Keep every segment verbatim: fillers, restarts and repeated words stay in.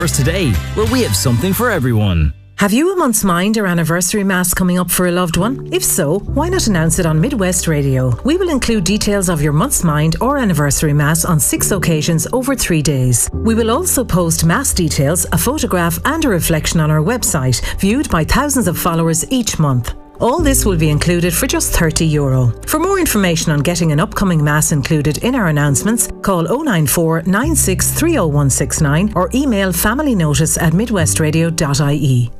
Today, where we have something for everyone. Have you a month's mind or anniversary mass coming up for a loved one? If so, why not announce it on Midwest Radio? We will include details of your month's mind or anniversary mass on six occasions over three days. We will also post mass details, a photograph and a reflection on our website, viewed by thousands of followers each month. All this will be included for just thirty euro. For more information on getting an upcoming mass included in our announcements, call oh nine four, nine six three oh one six nine or email familynotice at midwestradio dot I E.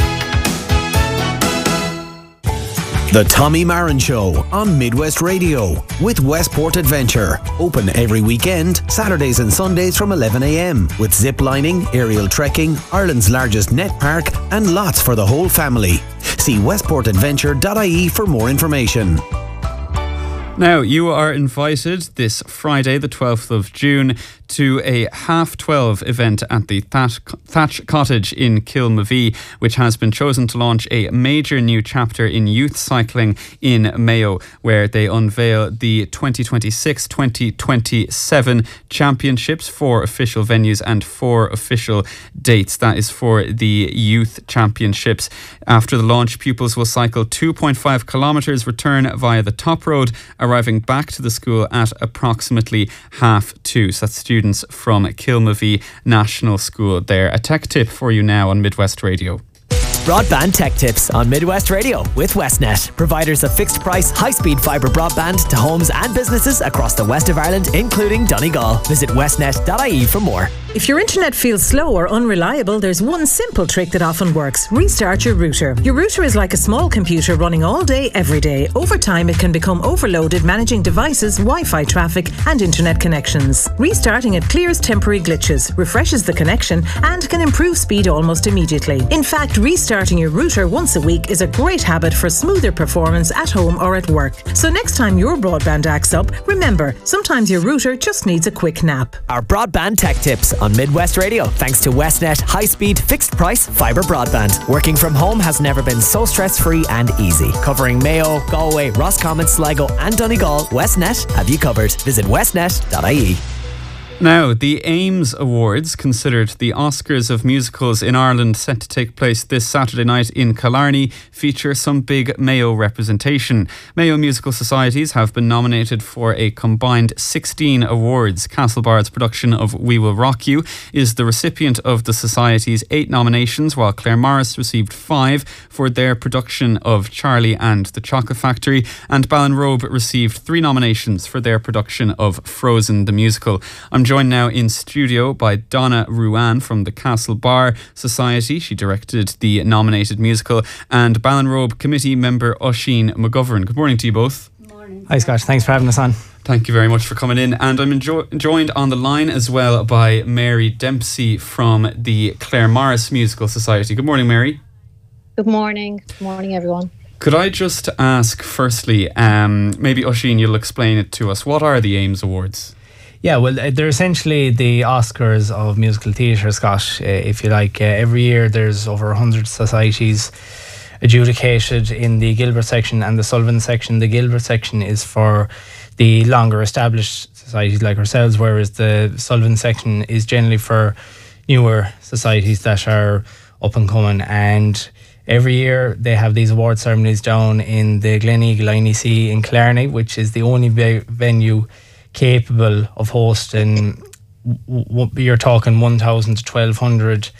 The Tommy Marin Show on Midwest Radio with Westport Adventure. Open every weekend, Saturdays and Sundays from eleven a m with zip lining, aerial trekking, Ireland's largest net park and lots for the whole family. See westport adventure dot I E for more information. Now, you are invited this Friday, the twelfth of June, to a half twelve event at the Thatch, Thatch Cottage in Kilmavee, which has been chosen to launch a major new chapter in youth cycling in Mayo, where they unveil the twenty twenty-six twenty twenty-seven championships, four official venues and four official dates. That is for the youth championships. After the launch, pupils will cycle two point five kilometres, return via the top road, arriving back to the school at approximately half two. So that's students from Kilmavee National School there. A tech tip for you now on Midwest Radio. Broadband Tech Tips on Midwest Radio with Westnet, providers of fixed price, high-speed fibre broadband to homes and businesses across the west of Ireland, including Donegal. Visit westnet dot I E for more. If your internet feels slow or unreliable, there's one simple trick that often works. Restart your router. Your router is like a small computer running all day, every day. Over time, it can become overloaded managing devices, Wi-Fi traffic and internet connections. Restarting it clears temporary glitches, refreshes the connection and can improve speed almost immediately. In fact, restarting your router once a week is a great habit for smoother performance at home or at work. So next time your broadband acts up, remember, sometimes your router just needs a quick nap. Our Broadband Tech Tips on Midwest Radio, thanks to Westnet high-speed, fixed-price fibre broadband. Working from home has never been so stress-free and easy. Covering Mayo, Galway, Roscommon, Sligo and Donegal, Westnet have you covered. Visit westnet dot I E. Now, the Ames Awards, considered the Oscars of musicals in Ireland, set to take place this Saturday night in Killarney, feature some big Mayo representation. Mayo musical societies have been nominated for a combined sixteen awards. Castlebard's production of We Will Rock You is the recipient of the society's eight nominations, while Claremorris received five for their production of Charlie and the Chocolate Factory, and Ballinrobe received three nominations for their production of Frozen the Musical. I'm joined now in studio by Donna Ruan from the Castlebar Society. She directed the nominated musical, and Ballinrobe committee member Oisín McGovern. Good morning to you both. Good morning. Hi Scott, thanks for having us on. Thank you very much for coming in. And I'm enjo- joined on the line as well by Mary Dempsey from the Claremorris Musical Society. Good morning, Mary. Good morning. Good morning, everyone. Could I just ask firstly, um, maybe Oisín, you'll explain it to us. What are the Ames Awards? Yeah, well, they're essentially the Oscars of musical theatre, Scott, uh, if you like. Uh, every year there's over one hundred societies adjudicated in the Gilbert section and the Sullivan section. The Gilbert section is for the longer established societies like ourselves, whereas the Sullivan section is generally for newer societies that are up and coming. And every year they have these award ceremonies down in the Glen Eagle I N E C in Killarney, which is the only ve- venue capable of hosting, w- w- you're talking one thousand to twelve hundred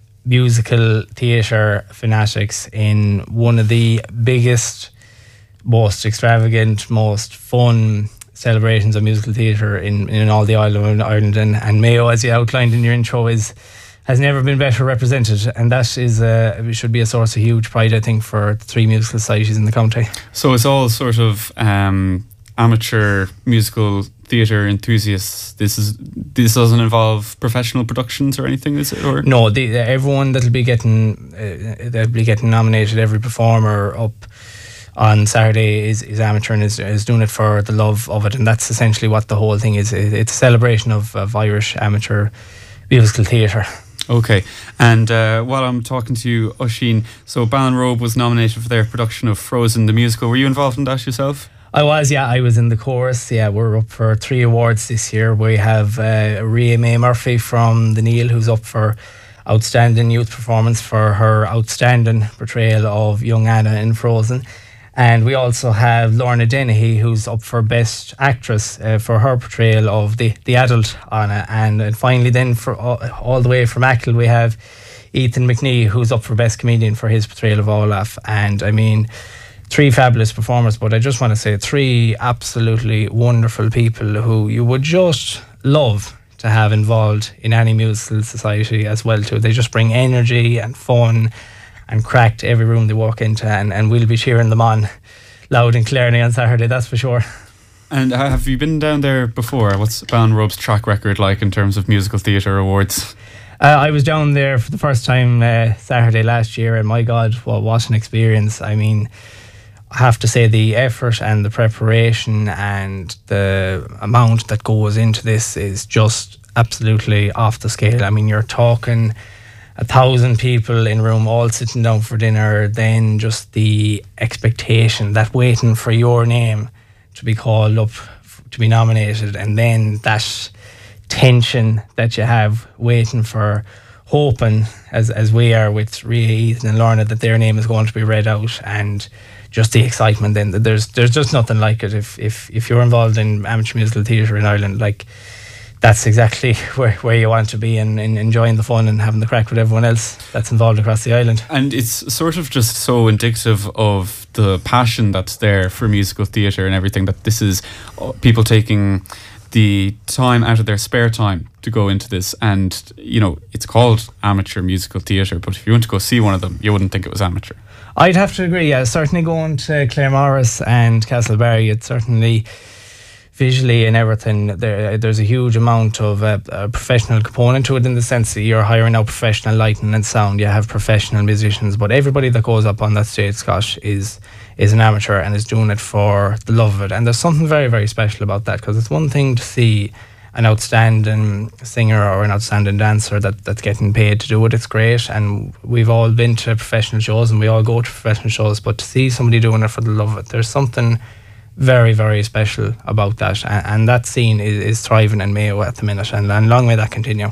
musical theatre fanatics in one of the biggest, most extravagant, most fun celebrations of musical theatre in, in all the island of Ireland. And, and Mayo, as you outlined in your intro, is has never been better represented, and that is uh, should be a source of huge pride, I think, for the three musical societies in the county. So it's all sort of um, amateur musical theatre enthusiasts. This is this doesn't involve professional productions or anything, is it? Or no, the, everyone that'll be getting uh, that'll be getting nominated, every performer up on Saturday is, is amateur and is, is doing it for the love of it, and that's essentially what the whole thing is. It's a celebration of, of Irish amateur musical theatre. Okay, and uh, while I'm talking to you, Oisín, so Ballinrobe was nominated for their production of Frozen the Musical. Were you involved in that yourself? I was, yeah. I was in the chorus. Yeah, we're up for three awards this year. We have uh, Ria May Murphy from the Neil, who's up for Outstanding Youth Performance for her outstanding portrayal of young Anna in Frozen. And we also have Lorna Dennehy, who's up for Best Actress uh, for her portrayal of the, the adult Anna. And, and finally then, for all, all the way from Achill, we have Ethan McNee, who's up for Best Comedian for his portrayal of Olaf. And I mean, three fabulous performers, but I just want to say three absolutely wonderful people who you would just love to have involved in any musical society as well too. They just bring energy and fun and crack to every room they walk into, and, and we'll be cheering them on loud and clearly on Saturday, that's for sure. And have you been down there before? What's Ballinrobe's track record like in terms of musical theatre awards? Uh, I was down there for the first time uh, Saturday last year, and my God, what, what an experience. I mean, I have to say the effort and the preparation and the amount that goes into this is just absolutely off the scale. I mean, you're talking a thousand people in a room all sitting down for dinner, then just the expectation, that waiting for your name to be called up, to be nominated, and then that tension that you have waiting for, hoping, as as we are with Ria, Ethan and Lorna, that their name is going to be read out, and just the excitement then. There's there's just nothing like it. If if if you're involved in amateur musical theatre in Ireland, like, that's exactly where, where you want to be, and, and enjoying the fun and having the crack with everyone else that's involved across the island. And it's sort of just so indicative of the passion that's there for musical theatre and everything, that this is people taking the time out of their spare time to go into this. And, you know, it's called amateur musical theatre, but if you went to go see one of them, you wouldn't think it was amateur. I'd have to agree, yeah. Certainly going to Claremorris and Castlebarry, it's certainly visually and everything, there, there's a huge amount of uh, a professional component to it, in the sense that you're hiring out professional lighting and sound, you have professional musicians, but everybody that goes up on that stage, Scott, is is an amateur and is doing it for the love of it. And there's something very, very special about that, because it's one thing to see an outstanding singer or an outstanding dancer that, that's getting paid to do it, it's great, and we've all been to professional shows and we all go to professional shows, but to see somebody doing it for the love of it, there's something very, very special about that, and, and that scene is, is thriving in Mayo at the minute, and, and long may that continue.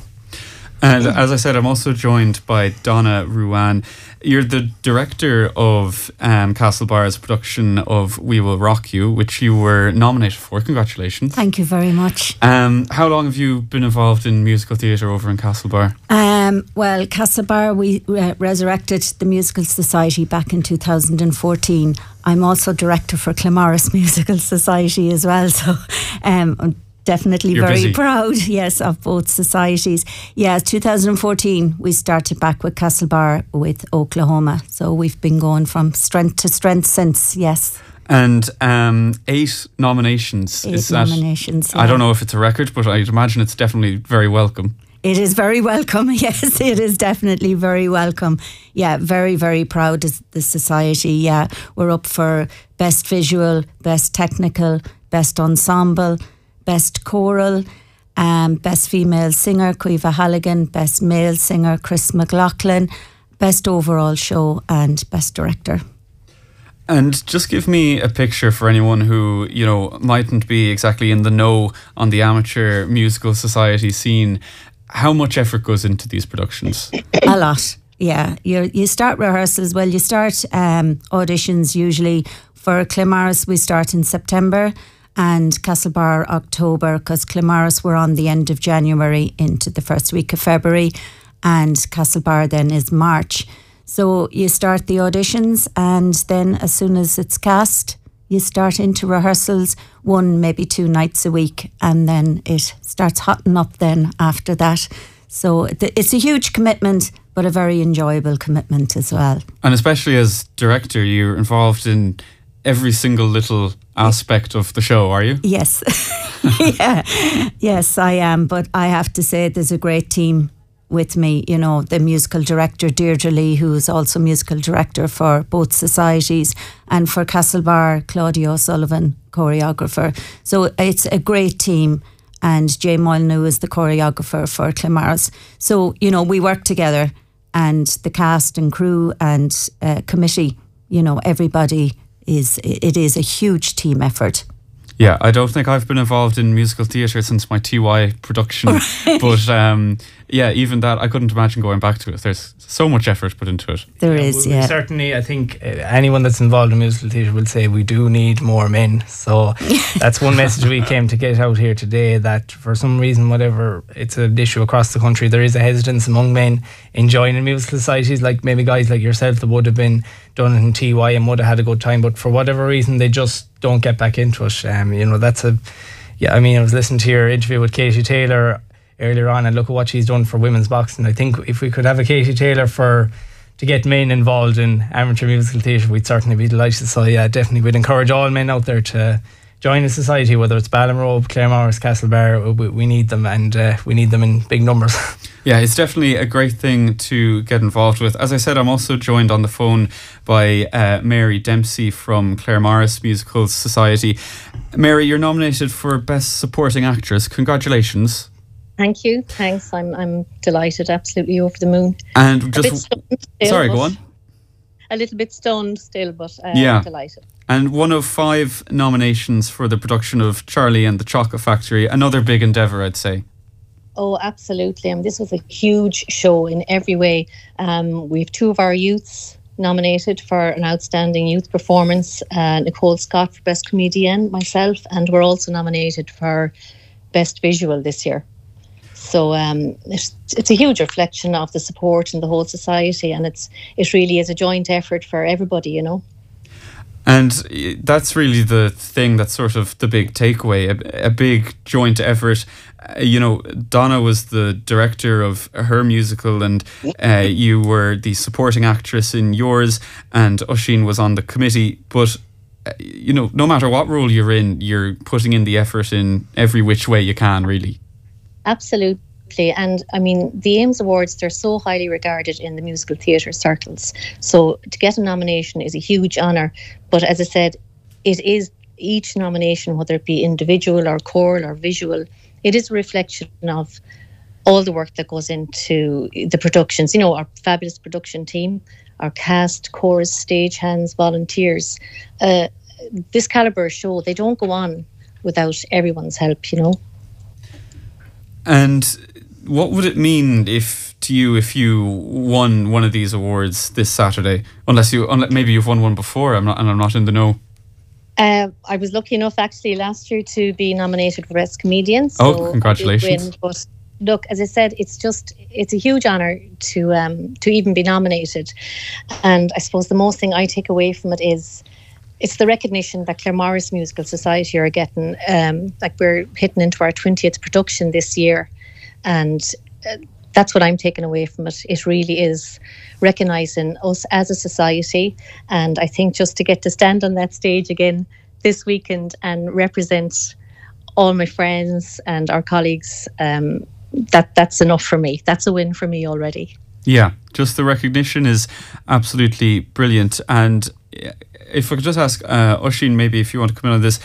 And as I said, I'm also joined by Donna Ruan. You're the director of um, Castlebar's production of We Will Rock You, which you were nominated for. Congratulations. Thank you very much. Um, how long have you been involved in musical theatre over in Castlebar? Um, well, Castlebar, we uh, resurrected the Musical Society back in two thousand fourteen. I'm also director for Claremorris Musical Society as well, so um, I'm definitely You're very busy. proud, yes, of both societies. Yeah, two thousand fourteen we started back with Castlebar with Oklahoma, so we've been going from strength to strength since, yes. And um, eight nominations. Eight is that, nominations, yeah. I don't know if it's a record, but I'd imagine it's definitely very welcome. It is very welcome, yes, it is definitely very welcome. Yeah, very, very proud as the society. Yeah, we're up for Best Visual, Best Technical, Best Ensemble, Best Choral, um, Best Female Singer, Caoimhe Halligan, Best Male Singer, Chris McLaughlin, Best Overall Show, and Best Director. And just give me a picture for anyone who, you know, mightn't be exactly in the know on the amateur musical society scene. How much effort goes into these productions? A lot, yeah. You you start rehearsals, well, you start um, auditions usually. For Claremorris, we start in September, and Castlebar October, because Claremorris were on the end of January into the first week of February, and Castlebar then is March. So you start the auditions, and then as soon as it's cast, you start into rehearsals, one, maybe two nights a week, and then it starts hotting up then after that. So it's a huge commitment, but a very enjoyable commitment as well. And especially as director, you're involved in every single little aspect of the show, are you? Yes. Yeah. Yes, I am. But I have to say there's a great team with me, you know, the musical director Deirdre Lee, who is also musical director for both societies, and for Castlebar, Claudia O'Sullivan, choreographer. So it's a great team, and Jay Molyneux is the choreographer for Claremorris. So, you know, we work together, and the cast and crew and uh, committee, you know, everybody is, it is a huge team effort. Yeah, I don't think I've been involved in musical theatre since my T Y production, right. But um, yeah, even that, I couldn't imagine going back to it. There's so much effort put into it. There yeah, is, we, yeah. We certainly, I think uh, anyone that's involved in musical theatre will say we do need more men. So that's one message we came to get out here today, that for some reason, whatever, it's an issue across the country, there is a hesitance among men in joining musical societies, like maybe guys like yourself that would have been done in T Y and would have had a good time, but for whatever reason, they just don't get back into it. Um, you know, that's a, yeah, I mean, I was listening to your interview with Katie Taylor earlier on, and look at what she's done for women's boxing. I think if we could have a Katie Taylor for to get men involved in amateur musical theatre, we'd certainly be delighted. So yeah, definitely we'd encourage all men out there to join a society, whether it's Ballinrobe, Claremorris, Castlebar. We, we need them, and uh, we need them in big numbers. Yeah, it's definitely a great thing to get involved with. As I said, I'm also joined on the phone by uh, Mary Dempsey from Claremorris Musical Society. Mary, you're nominated for Best Supporting Actress. Congratulations. Thank you. Thanks. I'm I'm delighted, absolutely over the moon. And just a bit stunned still, sorry, go on. A little bit stunned still, but uh, yeah. I'm delighted. And one of five nominations for the production of Charlie and the Chocolate Factory, another big endeavour, I'd say. Oh, absolutely. I mean, this was a huge show in every way. Um, we have two of our youths nominated for an outstanding youth performance, uh, Nicole Scott for Best Comedian, myself, and we're also nominated for Best Visual this year. So um, it's, it's a huge reflection of the support in the whole society, and it's it really is a joint effort for everybody, you know. And that's really the thing that's sort of the big takeaway, a, a big joint effort. Uh, you know, Donna was the director of her musical, and uh, you were the supporting actress in yours, and Oisín was on the committee. But, uh, you know, no matter what role you're in, you're putting in the effort in every which way you can, really. Absolutely. And I mean, the Ames Awards, they're so highly regarded in the musical theatre circles. So to get a nomination is a huge honour. But as I said, it is each nomination, whether it be individual or choral or visual, it is a reflection of all the work that goes into the productions. You know, our fabulous production team, our cast, chorus, stagehands, volunteers. Uh, this calibre show, they don't go on without everyone's help, you know. And what would it mean if to you if you won one of these awards this Saturday? Unless you, unless maybe you've won one before, I'm not, and I'm not in the know. Uh, I was lucky enough actually last year to be nominated for Best Comedian. So oh, congratulations! I did win, but look, as I said, it's just it's a huge honour to um, to even be nominated. And I suppose the most thing I take away from it is it's the recognition that Claremorris Musical Society are getting. Um, like we're hitting into our twentieth production this year, and uh, that's what I'm taking away from it. It really is recognising us as a society, and I think just to get to stand on that stage again this weekend and represent all my friends and our colleagues, um, that that's enough for me. That's a win for me already. Yeah, just the recognition is absolutely brilliant. And if I could just ask uh, Oisín, maybe if you want to come in on this,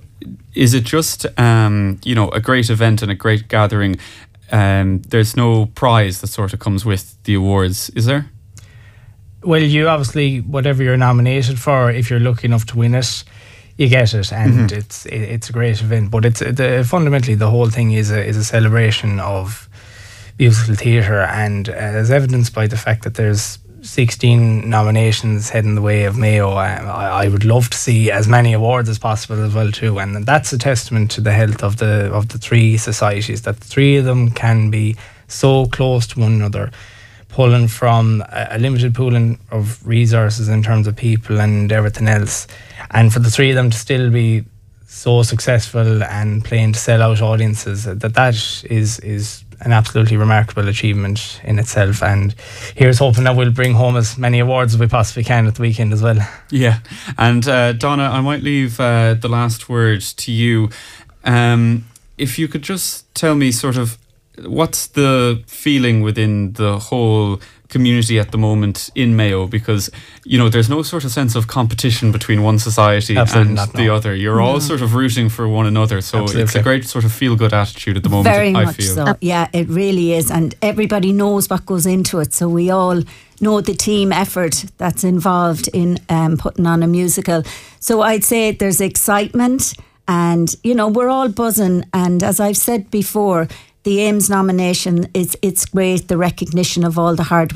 is it just um, you know, a great event and a great gathering? Um, there's no prize that sort of comes with the awards, is there? Well, you obviously, whatever you're nominated for, if you're lucky enough to win it, you get it, and mm-hmm. it's it, it's a great event. But it's the, fundamentally the whole thing is a is a celebration of musical theatre, and uh, as evidenced by the fact that there's sixteen nominations heading the way of Mayo. I, I would love to see as many awards as possible as well too, and that's a testament to the health of the of the three societies, that the three of them can be so close to one another, pulling from a, a limited pooling of resources in terms of people and everything else, and for the three of them to still be so successful and playing to sell out audiences, that that is is an absolutely remarkable achievement in itself. And here's hoping that we'll bring home as many awards as we possibly can at the weekend as well. Yeah, and uh, Donna, I might leave uh, the last word to you. Um, if you could just tell me sort of what's the feeling within the whole community at the moment in Mayo, because you know there's no sort of sense of competition between one society Absolutely and not, the no. other. You're No. all sort of rooting for one another, so Absolutely. it's a great sort of feel-good attitude at the moment. Very I much feel. so. Yeah, it really is, and everybody knows what goes into it. So we all know the team effort that's involved in um, putting on a musical. So I'd say there's excitement, and you know we're all buzzing. And as I've said before, the Ames nomination, it's it's great, the recognition of all the hard